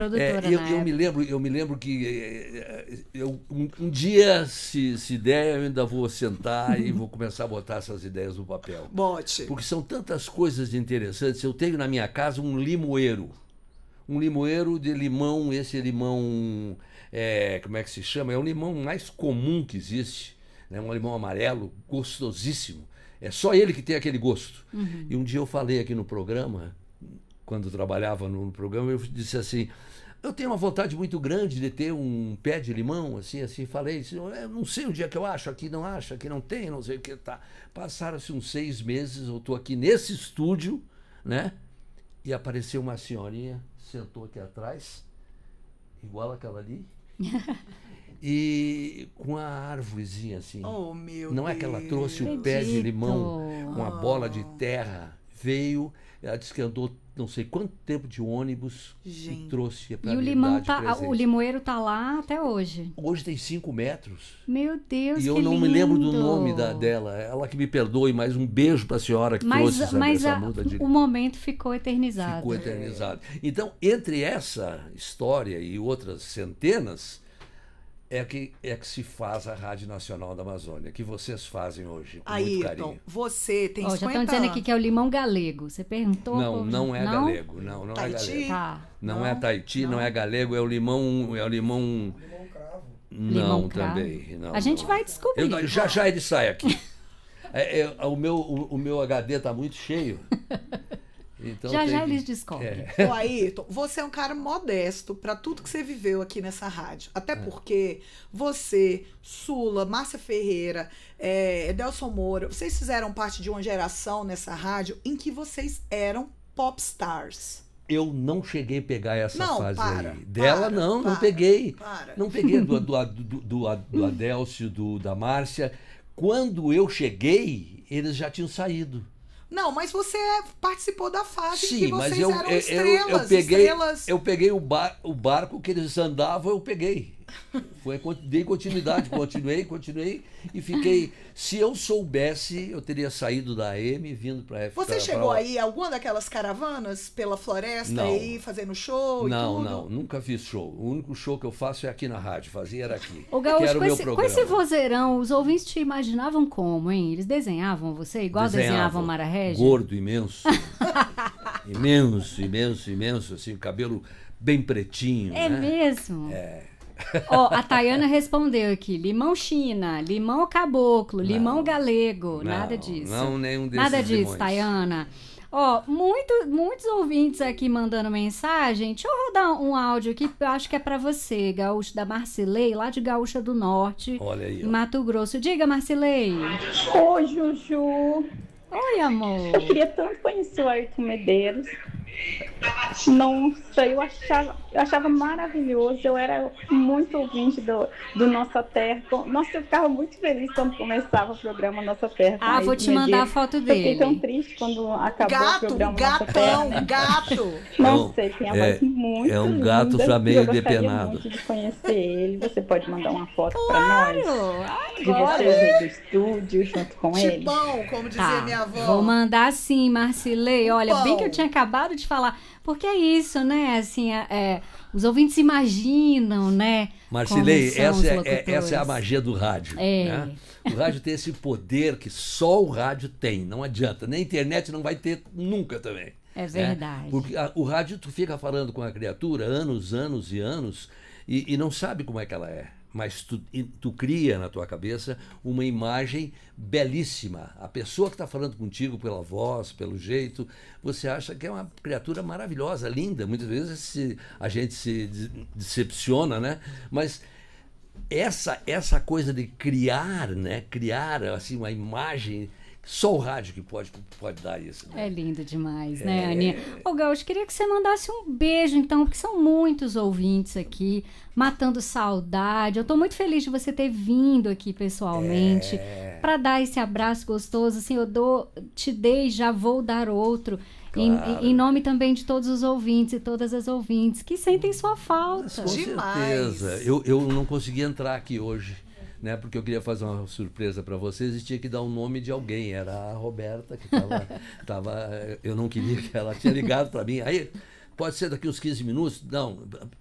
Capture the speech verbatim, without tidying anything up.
produtora É, eu, na eu época. me lembro, eu me lembro que é, eu, um, um dia, se, se der, eu ainda vou sentar e vou começar a botar essas ideias no papel. Bote. Porque são tantas coisas interessantes. Eu tenho na minha casa um limoeiro. Um limoeiro de limão, esse limão, é, como é que se chama? É o limão mais comum que existe. Né? Um limão amarelo, gostosíssimo. É só ele que tem aquele gosto. Uhum. E um dia eu falei aqui no programa, quando eu trabalhava no programa, eu disse assim, eu tenho uma vontade muito grande de ter um pé de limão, assim, assim, falei, assim, eu não sei onde é que eu acho, aqui não acho, aqui não tem, não sei o que tá. Passaram-se uns seis meses, eu estou aqui nesse estúdio, né? E apareceu uma senhorinha, sentou aqui atrás, igual aquela ali, e com a árvorezinha assim. Oh, meu Não é que ela trouxe o pé de limão, uma bola de terra, veio, ela disse que andou não sei quanto tempo de ônibus Gente. e trouxe para E o limão tá, o limoeiro tá lá até hoje. Hoje tem cinco metros. Meu Deus, E que eu não lindo. me lembro do nome da, dela. Ela que me perdoe, mas um beijo para a senhora que mas, trouxe essa, mas essa a, muda de o momento ficou eternizado. Ficou eternizado. Então, entre essa história e outras centenas, é que, é que se faz a Rádio Nacional da Amazônia, que vocês fazem hoje com muito Ayrton, carinho. você tem Ó, já cinquenta estão dizendo anos. aqui que é o limão galego. Você perguntou? Não, povo? não é não? galego. Não, não é Tahiti? galego. Tá. Não, Não, é Tahiti, não. não. é galego, é o limão. É o limão. Limão cravo. Não, Limão cravo. também. Não, A gente não. vai descobrir. Eu- já já ele sai aqui. É, é, o, meu, o, o meu H D está muito cheio. Então já tem já que- eles descobrem. É. Ô, Ayrton, você é um cara modesto para tudo que você viveu aqui nessa rádio. Até porque você, Sula, Márcia Ferreira, é, Edelson Moura, vocês fizeram parte de uma geração nessa rádio em que vocês eram popstars. Eu não cheguei a pegar essa Não, fase para, aí. Dela, para, não, não para, peguei. para. Não peguei do, do, do, do, do Adélcio, do, da Márcia. Quando eu cheguei, eles já tinham saído. Não, mas você participou da fase em Sim, que mas vocês eu, eram eu, estrelas. eu, eu peguei, estrelas. eu peguei o, bar, o barco que eles andavam, eu peguei. Foi, dei continuidade, continuei, continuei e fiquei. Se eu soubesse, eu teria saído da A M e vindo para a F. Você pra- chegou pra- aí em alguma daquelas caravanas pela floresta Não. aí, fazendo show Não, e tudo? não, nunca fiz show. O único show que eu faço é aqui na rádio, fazia era aqui. Ô, que Gaúcho, era o com meu esse, com programa. esse vozeirão, os ouvintes te imaginavam como, hein? Eles desenhavam você igual Desenhava. desenhavam Mara Régia? Gordo, imenso. imenso, imenso, imenso, assim, cabelo bem pretinho. É né? mesmo? É. Ó, a Tayana respondeu aqui, limão China, limão caboclo, limão Não. galego, Não, nada disso. Não, nenhum desses Nada disso, limões. Tayana. Ó, muito, muitos ouvintes aqui mandando mensagem. Deixa eu rodar um áudio aqui, que eu acho que é pra você, Gaúcho, da Marcilei, lá de Gaúcha do Norte, Olha aí, em ó. Mato Grosso. Diga, Marcilei. Oi, Juju. Oi, amor. Eu queria tanto conhecer o Ayrton Medeiros. Nossa, eu achava, eu achava maravilhoso. Eu era muito ouvinte do, do Nossa Terra. Nossa, eu ficava muito feliz quando começava o programa Nossa Terra. com Ah, vou Ayrton te mandar a Medeiros. foto Eu fiquei tão dele. triste quando acabou o Gato, programa Nossa Terra. gatão, Né? gato. Não sei, tem a É- voz muito é um gato linda, já e meio eu gostaria depenado. muito de conhecer ele. Você pode mandar uma foto para nós? De Agora. vocês aí do estúdio, junto com ele? Tipão, como dizia Tá, minha avó. vou mandar sim, Marcilei. Olha, bem Pão. que eu tinha acabado de falar. Porque é isso, né? Assim, é, é, os ouvintes imaginam, né? Marcilei, como são os essa é, é- locutores. essa é a magia do rádio. É. Né? O rádio tem esse poder que só o rádio tem, não adianta. Nem a internet não vai ter nunca também. É né? verdade. Porque a- o rádio, tu fica falando com a criatura anos, anos e anos e, e não sabe como é que ela é. Mas tu, e tu cria na tua cabeça uma imagem belíssima. A pessoa que está falando contigo pela voz, pelo jeito, você acha que é uma criatura maravilhosa, linda. Muitas vezes se- a gente se de- decepciona, né? Mas essa, essa coisa de criar, né? Criar assim, uma imagem, só o rádio que pode, pode dar isso. Né? É lindo demais, né, Aninha? Ô, Gaúcho, queria que você mandasse um beijo, então, porque são muitos ouvintes aqui, matando saudade. Eu tô muito feliz de você ter vindo aqui pessoalmente, É. para dar esse abraço gostoso. Assim, eu dou, te dei, já vou dar outro. Em, Claro. em nome também de todos os ouvintes e todas as ouvintes que sentem sua Mas falta. com Demais. certeza. Eu, eu não consegui entrar aqui hoje, né? Porque eu queria fazer uma surpresa para vocês e tinha que dar o nome de alguém. Era a Roberta que estava. tava, eu não queria que ela tinha ligado para mim. Aí, pode ser daqui uns quinze minutos. Não,